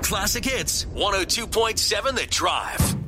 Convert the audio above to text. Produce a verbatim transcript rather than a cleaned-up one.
classic hits. one oh two point seven The Drive.